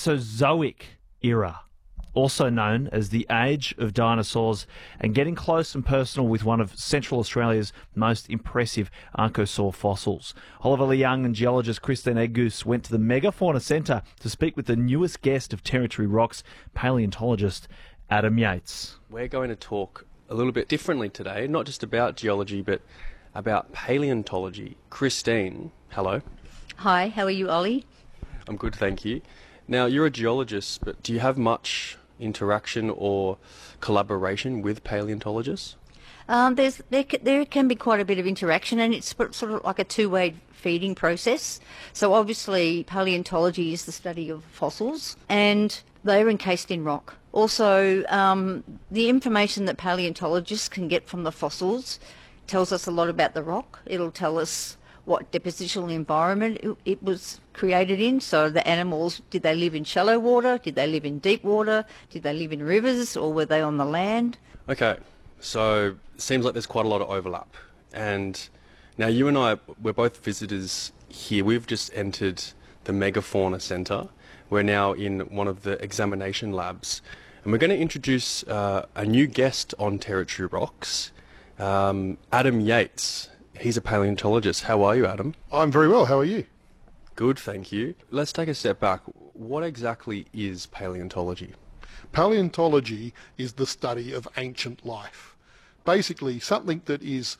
Mesozoic era, also known as the Age of Dinosaurs, and getting close and personal with one of Central Australia's most impressive Ankylosaur fossils. Oliver Leung and geologist Christine Eggus went to the Megafauna Centre to speak with the newest guest of Territory Rocks, paleontologist Adam Yates. We're going to talk a little bit differently today, not just about geology, but about paleontology. Christine, hello. Hi, how are you, Ollie? I'm good, thank you. Now, you're a geologist, but do you have much interaction or collaboration with paleontologists? There can be quite a bit of interaction, and it's sort of like a two-way feeding process. So obviously paleontology is the study of fossils, and they're encased in rock. Also, the information that paleontologists can get from the fossils tells us a lot about the rock. It'll tell us what depositional environment it was created in. So the animals, did they live in shallow water? Did they live in deep water? Did they live in rivers, or were they on the land? Okay, so it seems like there's quite a lot of overlap. And now you and I, we're both visitors here. We've just entered the Megafauna Centre. We're now in one of the examination labs. And we're going to introduce a new guest on Territory Rocks, Adam Yates. He's a paleontologist. How are you, Adam? I'm very well. How are you? Good, thank you. Let's take a step back. What exactly is paleontology? Paleontology is the study of ancient life. Basically, something that is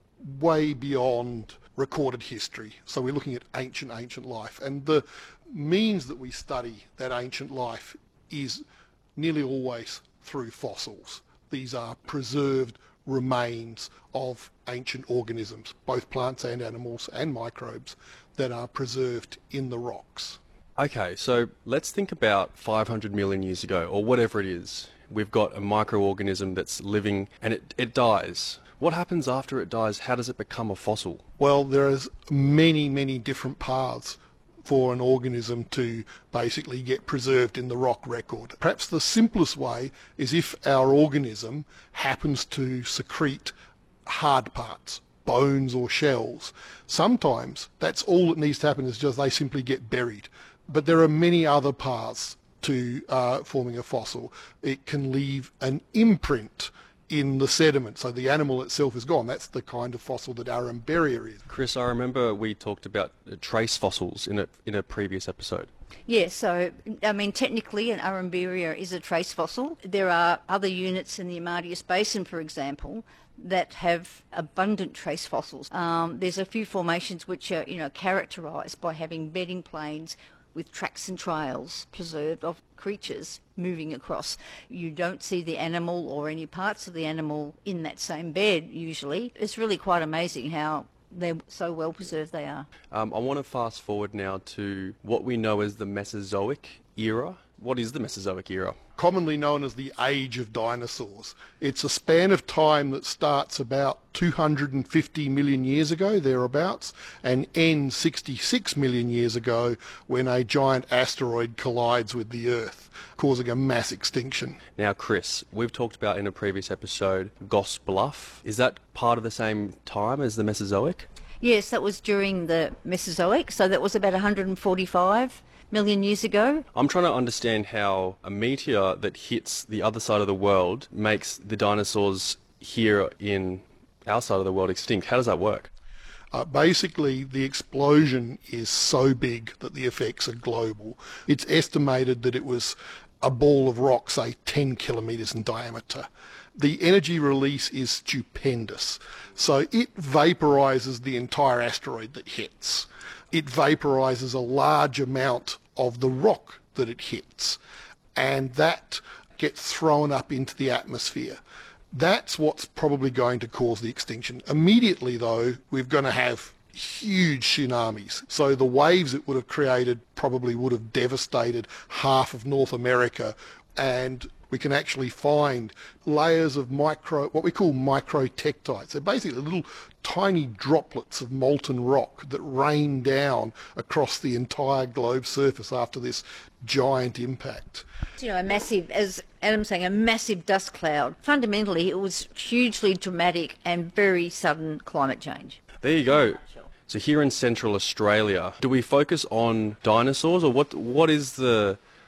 way beyond recorded history. So we're looking at ancient life. And the means that we study that ancient life is nearly always through fossils. These are preserved remains of ancient organisms, both plants and animals and microbes, that are preserved in the rocks. Okay, so let's think about 500 million years ago, or whatever it is. We've got a microorganism that's living and it dies. What happens after it dies? How does it become a fossil? Well, there is many different paths for an organism to basically get preserved in the rock record. Perhaps the simplest way is if our organism happens to secrete hard parts, bones or shells. Sometimes that's all that needs to happen, is just they simply get buried. But there are many other paths to forming a fossil. It can leave an imprint in the sediment, so the animal itself is gone. That's the kind of fossil that Aremberia is. Chris, I remember we talked about trace fossils in a previous episode. Yeah, so, I mean, technically an Aremberia is a trace fossil. There are other units in the Amadeus Basin, for example, that have abundant trace fossils. There's a few formations which are, characterised by having bedding planes with tracks and trails preserved of creatures moving across. You don't see the animal or any parts of the animal in that same bed usually. It's really quite amazing how they're so well preserved they are. I want to fast forward now to what we know as the Mesozoic era. What is the Mesozoic era? Commonly known as the Age of Dinosaurs. It's a span of time that starts about 250 million years ago, thereabouts, and ends 66 million years ago when a giant asteroid collides with the Earth, causing a mass extinction. Now, Chris, we've talked about in a previous episode Goss Bluff. Is that part of the same time as the Mesozoic? Yes, that was during the Mesozoic, so that was about 145 million years ago. I'm trying to understand how a meteor that hits the other side of the world makes the dinosaurs here in our side of the world extinct. How does that work? Basically, the explosion is so big that the effects are global. It's estimated that it was a ball of rock, say 10 kilometres in diameter. The energy release is stupendous. So it vaporizes the entire asteroid that hits. It vaporizes a large amount of the rock that it hits, and that gets thrown up into the atmosphere. That's what's probably going to cause the extinction. Immediately, though, we're going to have huge tsunamis. So the waves it would have created probably would have devastated half of North America, and we can actually find layers of what we call microtectites. They're basically little tiny droplets of molten rock that rain down across the entire globe surface after this giant impact. A massive, as Adam's saying, a massive dust cloud. Fundamentally, it was hugely dramatic and very sudden climate change. There you go. So here in Central Australia, do we focus on dinosaurs, or what is the